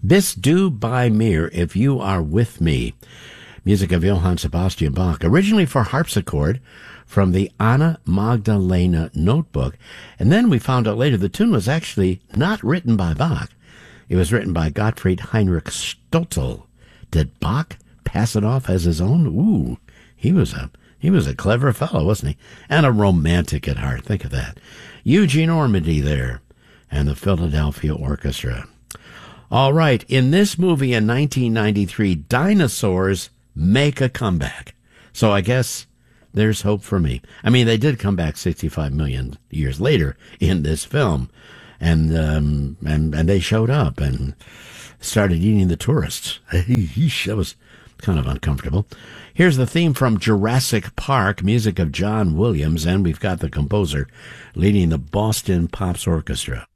Bis du bei mir, If You Are With Me. Music of Johann Sebastian Bach, originally for harpsichord from the Anna Magdalena Notebook. And then we found out later the tune was actually not written by Bach. It was written by Gottfried Heinrich Stotzel. Did Bach pass it off as his own? Ooh, he was a clever fellow, wasn't he? And a romantic at heart. Think of that. Eugene Ormandy there, and the Philadelphia Orchestra. All right, in this movie in 1993, dinosaurs make a comeback. So I guess there's hope for me. I mean, they did come back 65 million years later in this film, and they showed up and started eating the tourists. That was kind of uncomfortable. Here's the theme from Jurassic Park, music of John Williams, and we've got the composer leading the Boston Pops Orchestra.